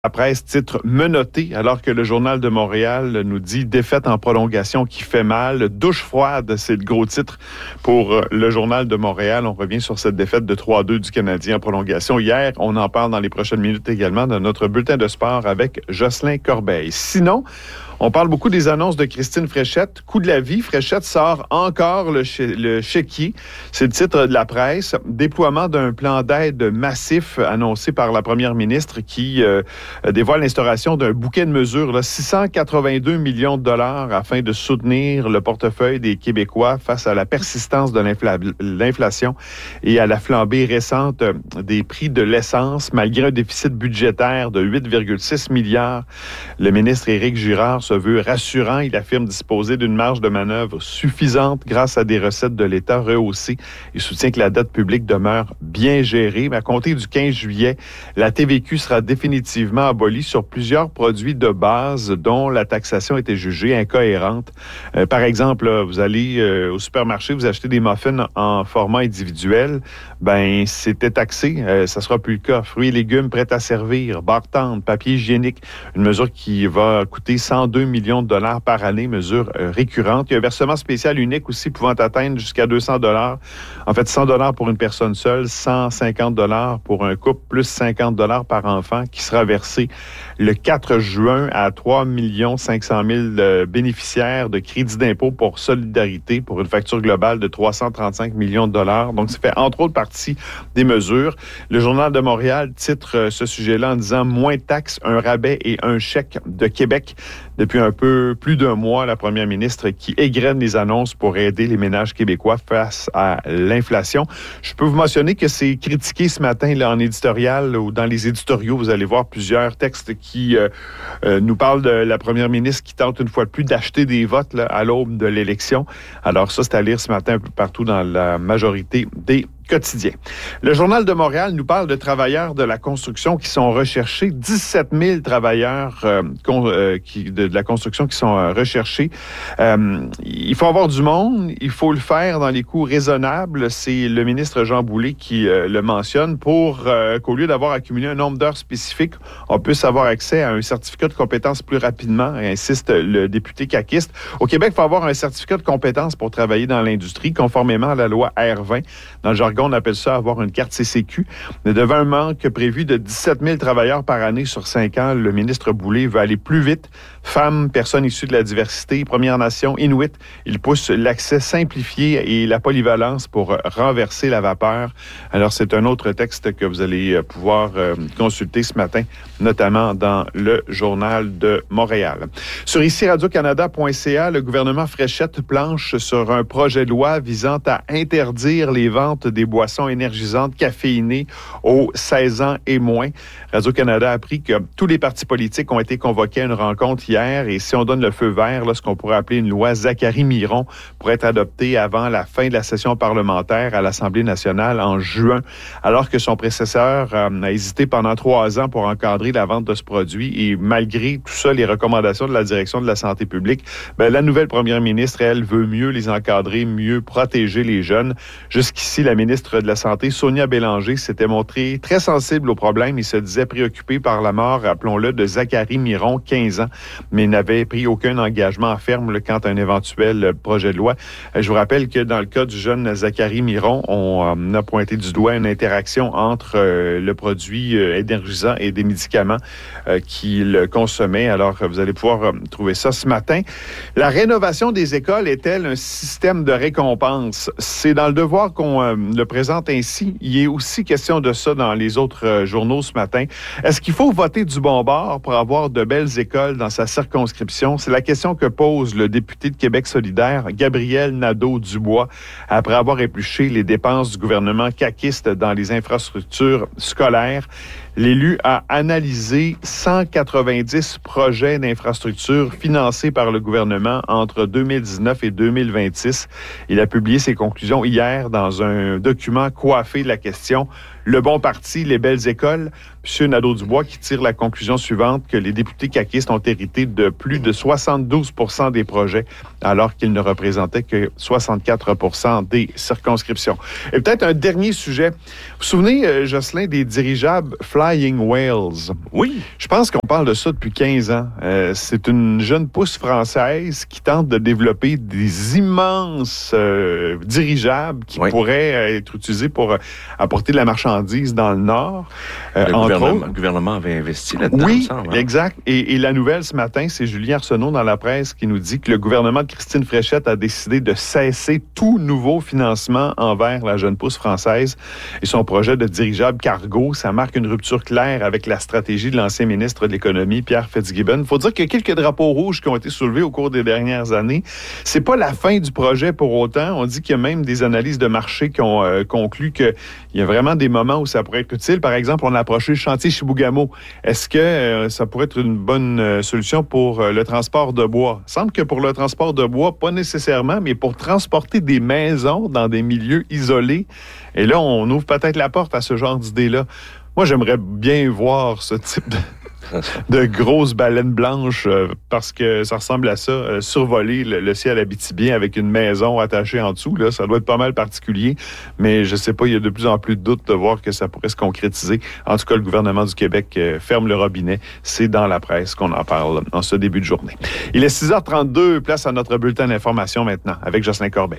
La presse titre menotté, alors que le Journal de Montréal nous dit défaite en prolongation qui fait mal. Douche froide, c'est le gros titre pour le Journal de Montréal. On revient sur cette défaite de 3-2 du Canadien en prolongation hier. On en parle dans les prochaines minutes également dans notre bulletin de sport avec Jocelyn Corbeil. Sinon, on parle beaucoup des annonces de Christine Fréchette. Coup de la vie, Fréchette sort encore le chéquier. C'est le titre de la presse. Déploiement d'un plan d'aide massif annoncé par la première ministre qui dévoile l'instauration d'un bouquet de mesures, là, 682 millions de dollars afin de soutenir le portefeuille des Québécois face à la persistance de l'inflation et à la flambée récente des prix de l'essence, malgré un déficit budgétaire de 8,6 milliards. Le ministre Éric Girard se veut rassurant. Il affirme disposer d'une marge de manœuvre suffisante grâce à des recettes de l'État rehaussées. Il soutient que la dette publique demeure bien gérée. Mais à compter du 15 juillet, la TVQ sera définitivement abolie sur plusieurs produits de base dont la taxation était jugée incohérente. Par exemple, là, vous allez au supermarché, vous achetez des muffins en format individuel, ben c'était taxé. Ça sera plus le cas. Fruits et légumes prêts à servir, barres tendres, papier hygiénique, une mesure qui va coûter 102 millions de dollars par année, mesure récurrente. Il y a un versement spécial unique aussi pouvant atteindre jusqu'à 200 dollars. En fait, 100 dollars pour une personne seule, 150 dollars pour un couple, plus 50 dollars par enfant qui sera versé le 4 juin à 3 500 000 bénéficiaires de crédit d'impôt pour solidarité pour une facture globale de 335 millions de dollars. Donc, ça fait entre autres partie des mesures. Le Journal de Montréal titre ce sujet-là en disant « Moins de taxes, un rabais et un chèque de Québec ». Depuis un peu plus d'un mois, la première ministre qui égrène les annonces pour aider les ménages québécois face à l'inflation. Je peux vous mentionner que c'est critiqué ce matin là, en éditorial ou dans les éditoriaux. Vous allez voir plusieurs textes qui nous parlent de la première ministre qui tente une fois de plus d'acheter des votes là, à l'aube de l'élection. Alors ça, c'est à lire ce matin un peu partout dans la majorité des quotidien. Le Journal de Montréal nous parle de travailleurs de la construction qui sont recherchés. 17 000 travailleurs de la construction qui sont recherchés. Il faut avoir du monde. Il faut le faire dans les coûts raisonnables. C'est le ministre Jean Boulet qui le mentionne pour qu'au lieu d'avoir accumulé un nombre d'heures spécifiques, on puisse avoir accès à un certificat de compétence plus rapidement, insiste le député caquiste. Au Québec, il faut avoir un certificat de compétence pour travailler dans l'industrie, conformément à la loi R20. Dans le jargon, on appelle ça avoir une carte CCQ. Mais devant un manque prévu de 17 000 travailleurs par année sur 5 ans, le ministre Boulet veut aller plus vite. Femmes, personnes issues de la diversité, Premières Nations, Inuit, il pousse l'accès simplifié et la polyvalence pour renverser la vapeur. Alors, c'est un autre texte que vous allez pouvoir consulter ce matin, notamment dans le Journal de Montréal. Sur ici radiocanada.ca, le gouvernement Fréchette planche sur un projet de loi visant à interdire les ventes des boissons énergisantes caféinées aux 16 ans et moins. Radio-Canada a appris que tous les partis politiques ont été convoqués à une rencontre hier et si on donne le feu vert, là, ce qu'on pourrait appeler une loi Zachary-Miron pourrait être adoptée avant la fin de la session parlementaire à l'Assemblée nationale en juin, alors que son prédécesseur a hésité pendant 3 ans pour encadrer la vente de ce produit et malgré tout ça, les recommandations de la direction de la santé publique, la nouvelle première ministre, elle, veut mieux les encadrer, mieux protéger les jeunes. Jusqu'ici, la ministre de la Santé, Sonia Bélanger, s'était montrée très sensible au problème et se disait préoccupée par la mort, rappelons-le, de Zachary Miron, 15 ans, mais n'avait pris aucun engagement ferme quant à un éventuel projet de loi. Je vous rappelle que dans le cas du jeune Zachary Miron, on a pointé du doigt une interaction entre le produit énergisant et des médicaments qu'il consommait. Alors, vous allez pouvoir trouver ça ce matin. La rénovation des écoles est-elle un système de récompense? C'est dans le devoir qu'on le présente ainsi. Il est aussi question de ça dans les autres journaux ce matin. Est-ce qu'il faut voter du bon bord pour avoir de belles écoles dans sa circonscription? C'est la question que pose le député de Québec solidaire, Gabriel Nadeau-Dubois, après avoir épluché les dépenses du gouvernement caquiste dans les infrastructures scolaires. L'élu a analysé 190 projets d'infrastructures financés par le gouvernement entre 2019 et 2026. Il a publié ses conclusions hier dans un document coiffé de la question Le Bon Parti, les belles écoles. M. Nadeau-Dubois qui tire la conclusion suivante que les députés caquistes ont hérité de plus de 72 % des projets, alors qu'ils ne représentaient que 64 % des circonscriptions. Et peut-être un dernier sujet. Vous vous souvenez, Jocelyn, des dirigeables Flying Whales? Oui. Je pense qu'on parle de ça depuis 15 ans. C'est une jeune pousse française qui tente de développer des immenses dirigeables qui pourraient être utilisés pour apporter de la marchandise dans le Nord. Le gouvernement avait investi là-dedans. Oui, exact. Et la nouvelle ce matin, c'est Julien Arsenault dans la presse qui nous dit que le gouvernement de Christine Fréchette a décidé de cesser tout nouveau financement envers la jeune pousse française et son projet de dirigeable cargo. Ça marque une rupture claire avec la stratégie de l'ancien ministre de l'Économie, Pierre Fitzgibbon. Il faut dire qu'il y a quelques drapeaux rouges qui ont été soulevés au cours des dernières années. C'est pas la fin du projet pour autant. On dit qu'il y a même des analyses de marché qui ont conclu qu'il y a vraiment des moments où ça pourrait être utile. Par exemple, on a approché le chantier Chibougamau. Est-ce que ça pourrait être une bonne solution pour le transport de bois? Il semble que pour le transport de bois, pas nécessairement, mais pour transporter des maisons dans des milieux isolés. Et là, on ouvre peut-être la porte à ce genre d'idée-là. Moi, j'aimerais bien voir ce type de grosses baleines blanches, parce que ça ressemble à ça, survoler le ciel abitibien avec une maison attachée en dessous. Là, ça doit être pas mal particulier, mais je sais pas, il y a de plus en plus de doutes de voir que ça pourrait se concrétiser. En tout cas, le gouvernement du Québec ferme le robinet. C'est dans la presse qu'on en parle en ce début de journée. Il est 6h32, place à notre bulletin d'information maintenant, avec Jocelyn Corbeil.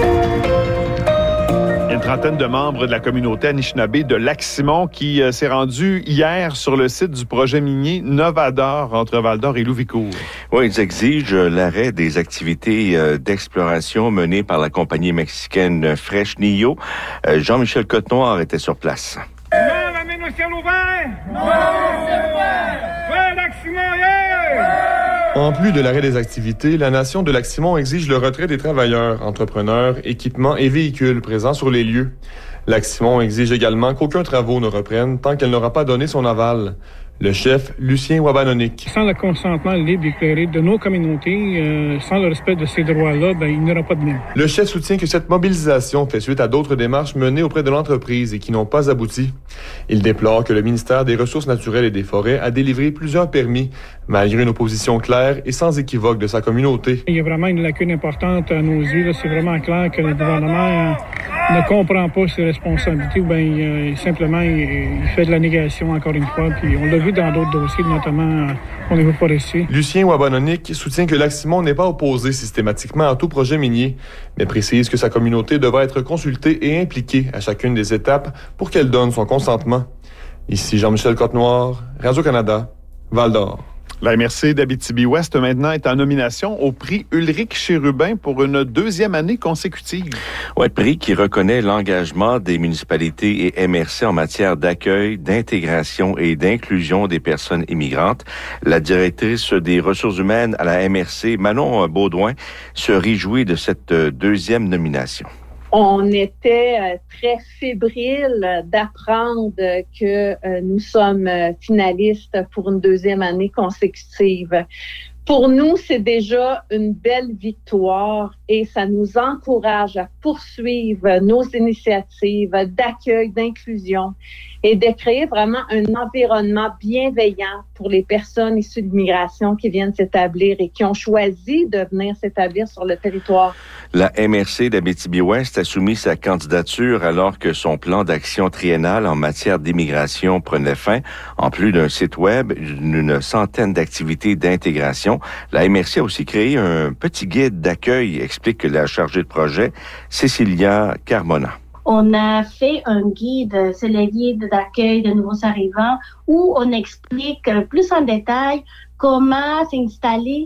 Une trentaine de membres de la communauté Anishinaabe de Lac-Simon qui s'est rendu hier sur le site du projet minier Novador entre Val-d'Or et Louvicourt. Oui, ils exigent l'arrêt des activités d'exploration menées par la compagnie mexicaine Fresnillo. Jean-Michel Cotenoir était sur place. Non, la mine au ciel ouvert! Non, au ciel ouvert! Ouais, Lac-Simon, yeah! En plus de l'arrêt des activités, la Nation de Lac-Simon exige le retrait des travailleurs, entrepreneurs, équipements et véhicules présents sur les lieux. Lac-Simon exige également qu'aucun travaux ne reprenne tant qu'elle n'aura pas donné son aval. Le chef, Lucien Wabanonik. Sans le consentement libre et éclairé de nos communautés, sans le respect de ces droits-là, il n'y aura pas de mine. Le chef soutient que cette mobilisation fait suite à d'autres démarches menées auprès de l'entreprise et qui n'ont pas abouti. Il déplore que le ministère des Ressources naturelles et des Forêts a délivré plusieurs permis, malgré une opposition claire et sans équivoque de sa communauté. Il y a vraiment une lacune importante à nos yeux. Là. C'est vraiment clair que le gouvernement ne comprend pas ses responsabilités ou bien simplement il fait de la négation encore une fois. Puis on l'a vu dans d'autres dossiers, notamment au niveau forestier. Lucien Wabanonik soutient que Lac-Simon n'est pas opposé systématiquement à tout projet minier, mais précise que sa communauté devra être consultée et impliquée à chacune des étapes pour qu'elle donne son consentement. Ici Jean-Michel Cotenoir, Radio-Canada, Val-d'Or. La MRC d'Abitibi-Ouest, maintenant, est en nomination au prix Ulrich Chérubin pour une deuxième année consécutive. Oui, prix qui reconnaît l'engagement des municipalités et MRC en matière d'accueil, d'intégration et d'inclusion des personnes immigrantes. La directrice des ressources humaines à la MRC, Manon Baudouin, se réjouit de cette deuxième nomination. On était très fébrile d'apprendre que nous sommes finalistes pour une deuxième année consécutive. Pour nous, c'est déjà une belle victoire et ça nous encourage à poursuivre nos initiatives d'accueil, d'inclusion et de créer vraiment un environnement bienveillant pour les personnes issues de l'immigration qui viennent s'établir et qui ont choisi de venir s'établir sur le territoire. La MRC d'Abitibi-Ouest a soumis sa candidature alors que son plan d'action triennal en matière d'immigration prenait fin. En plus d'un site web, d'une centaine d'activités d'intégration, la MRC a aussi créé un petit guide d'accueil, explique la chargée de projet, Cécilia Carmona. On a fait un guide, c'est le guide d'accueil de nouveaux arrivants, où on explique plus en détail comment s'installer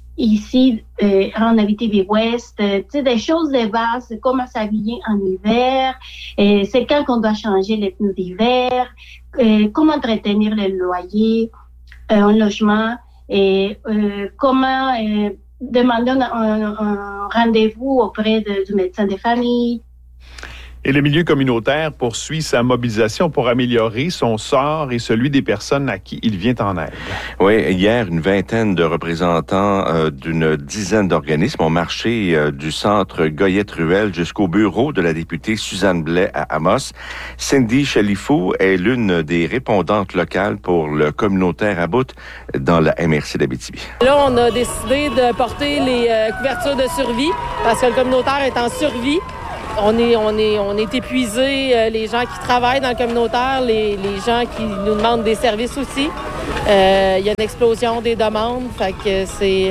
ici en Abitibi-Ouest, des choses de base, comment s'habiller en hiver, c'est quand qu'on doit changer les pneus d'hiver, comment entretenir le loyer, un logement, et comment demander un rendez-vous auprès du médecin de famille. Et le milieu communautaire poursuit sa mobilisation pour améliorer son sort et celui des personnes à qui il vient en aide. Oui, hier, une vingtaine de représentants d'une dizaine d'organismes ont marché du centre Goyette-Ruel jusqu'au bureau de la députée Suzanne Blais à Amos. Cindy Chalifou est l'une des répondantes locales pour le communautaire à bout dans la MRC d'Abitibi. Là, on a décidé de porter les couvertures de survie parce que le communautaire est en survie. On est épuisés, les gens qui travaillent dans le communautaire, les gens qui nous demandent des services aussi. Il y a une explosion des demandes, fait que c'est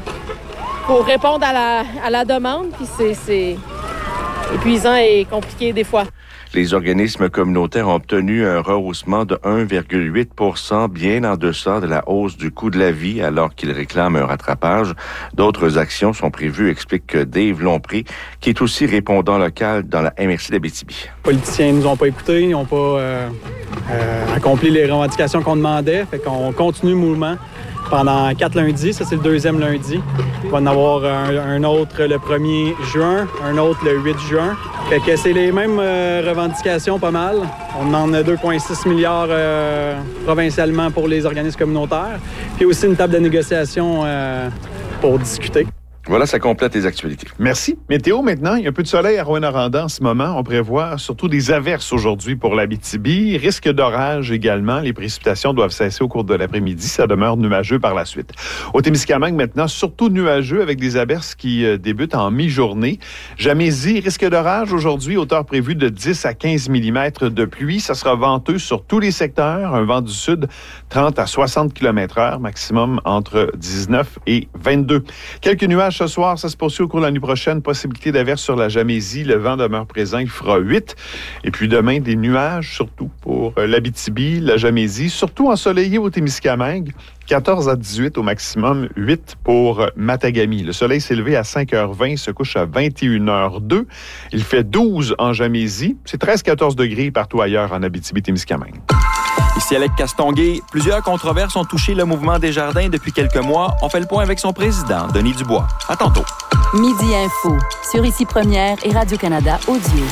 pour répondre à la demande, puis c'est épuisant et compliqué des fois. Les organismes communautaires ont obtenu un rehaussement de 1,8 % bien en deçà de la hausse du coût de la vie alors qu'ils réclament un rattrapage. D'autres actions sont prévues, explique Dave Lompré, qui est aussi répondant local dans la MRC d'Abitibi. Les politiciens nous ont pas écoutés, ils n'ont pas accompli les revendications qu'on demandait, fait qu'on continue le mouvement pendant 4 lundis. Ça, c'est le 2e lundi. Il va en avoir un autre le 1er juin, un autre le 8 juin. Fait que c'est les mêmes revendications pas mal. On demande 2,6 milliards provincialement pour les organismes communautaires. Puis aussi une table de négociation pour discuter. Voilà, ça complète les actualités. Merci. Météo maintenant, il y a un peu de soleil à Rouyn-Noranda en ce moment. On prévoit surtout des averses aujourd'hui pour l'Abitibi. Risque d'orage également. Les précipitations doivent cesser au cours de l'après-midi. Ça demeure nuageux par la suite. Au Témiscamingue maintenant, surtout nuageux avec des averses qui débutent en mi-journée. Jamésie, risque d'orage aujourd'hui, hauteur prévue de 10 à 15 mm de pluie. Ça sera venteux sur tous les secteurs. Un vent du sud, 30 à 60 km/h, maximum entre 19 et 22. Quelques nuages ce soir, ça se poursuit au cours de la nuit prochaine. Possibilité d'averse sur la Jamésie. Le vent demeure présent, il fera 8. Et puis demain, des nuages, surtout pour l'Abitibi, la Jamésie, surtout ensoleillé au Témiscamingue. 14 à 18 au maximum, 8 pour Matagami. Le soleil s'est levé à 5h20, se couche à 21h02. Il fait 12 en Jamésie. C'est 13-14 degrés partout ailleurs en Abitibi-Témiscamingue. Ici Alec Castonguay. Plusieurs controverses ont touché le mouvement Desjardins depuis quelques mois. On fait le point avec son président, Denis Dubois. À tantôt. Midi Info, sur Ici Première et Radio-Canada Audio.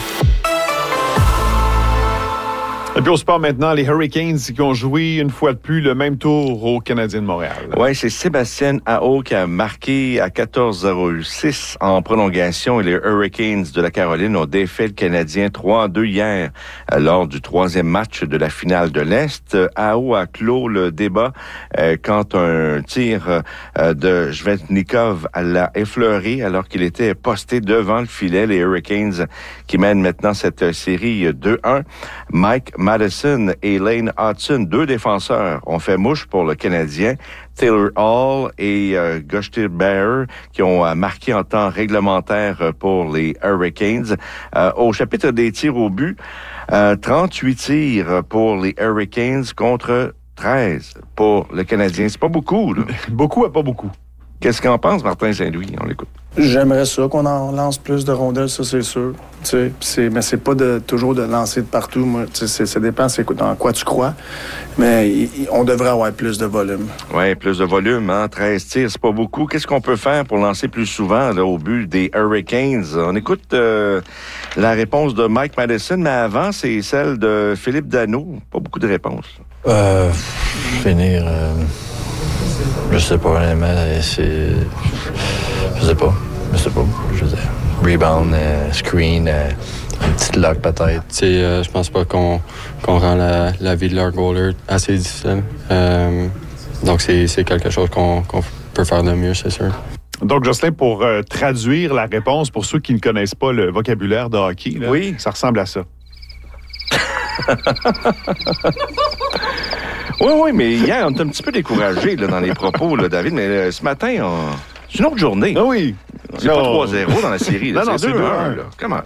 Et puis au sport maintenant, les Hurricanes qui ont joué une fois de plus le même tour au Canadien de Montréal. Oui, c'est Sébastien Aho qui a marqué à 14-06 en prolongation et les Hurricanes de la Caroline ont défait le Canadien 3-2 hier lors du 3e match de la finale de l'Est. Aho a clos le débat quand un tir de Svechnikov l'a effleuré alors qu'il était posté devant le filet. Les Hurricanes qui mènent maintenant cette série 2-1. Mike Madison et Lane Hudson, 2 défenseurs, ont fait mouche pour le Canadien. Taylor Hall et Gustav Bear qui ont marqué en temps réglementaire pour les Hurricanes. Au chapitre des tirs au but, 38 tirs pour les Hurricanes contre 13 pour le Canadien. C'est pas beaucoup, là. Beaucoup à pas beaucoup. Qu'est-ce qu'en pense Martin Saint-Louis? On l'écoute. J'aimerais ça qu'on en lance plus de rondelles, ça c'est sûr. Mais c'est pas toujours de lancer de partout. Moi, ça dépend dans quoi tu crois. Mais on devrait avoir plus de volume. Oui, plus de volume. 13 tirs, c'est pas beaucoup. Qu'est-ce qu'on peut faire pour lancer plus souvent là, au but des Hurricanes? On écoute la réponse de Mike Madison, mais avant, c'est celle de Philippe Danault. Pas beaucoup de réponses. Finir... Je sais pas, honnêtement, je sais pas, je veux dire, rebound, screen, une petite lock peut-être. Je pense pas qu'on rend la vie de leur goaler assez difficile, donc c'est quelque chose qu'on peut faire de mieux, c'est sûr. Donc, Jocelyn, pour traduire la réponse, pour ceux qui ne connaissent pas le vocabulaire de hockey, là, oui, ça ressemble à ça. Oui, mais hier, on était un petit peu découragés dans les propos, là, David, mais ce matin, c'est une autre journée. Ah oui. C'est pas 3-0 dans la série. Là. Non, c'est 2-1. Comment?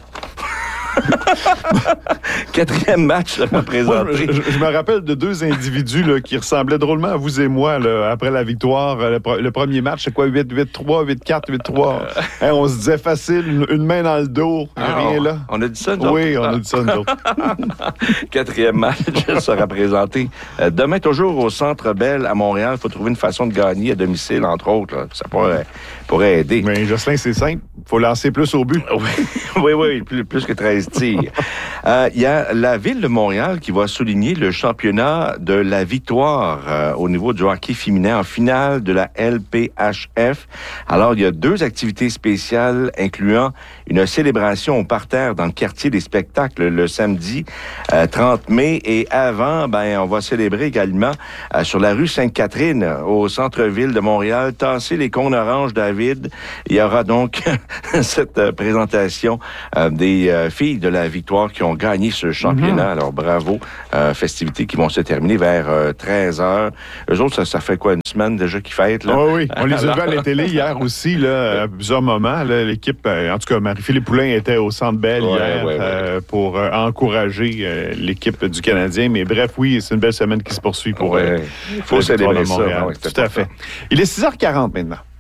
4e match là, présenté. Je me rappelle de 2 individus là, qui ressemblaient drôlement à vous et moi là, après la victoire. Le premier match, c'est quoi? 8-3, 8-4, 8-3. On se disait facile, une main dans le dos. Rien là. On a dit ça, nous autres? Oui, on a dit ça, nous autres. 4e match sera présenté demain, toujours au Centre Bell à Montréal. Il faut trouver une façon de gagner à domicile, entre autres. Là. Ça pourrait aider. Mais Jocelyn, c'est simple. Il faut lancer plus au but. Oui, plus que 13 tirs. Il y a la Ville de Montréal qui va souligner le championnat de la victoire au niveau du hockey féminin en finale de la LPHF. Alors, il y a 2 activités spéciales incluant une célébration au parterre dans le quartier des spectacles le samedi 30 mai. Et avant, on va célébrer également sur la rue Sainte-Catherine au centre-ville de Montréal. Tasser les cônes oranges, David. Il y aura donc cette présentation des filles de la victoire qui ont gagné ce championnat. Alors, bravo. Festivités qui vont se terminer vers 13h. Eux autres, ça fait quoi, une semaine déjà qu'ils fêtent? Là? Oui. On les a vus à la télé hier aussi, là, à plusieurs moments. Là, l'équipe, en tout cas, Marie-Philippe Poulain était au Centre Bell hier pour encourager l'équipe du Canadien. Mais bref, oui, c'est une belle semaine qui se poursuit pour il faut célébrer ça. Tout à fait. Il est 6h40 maintenant.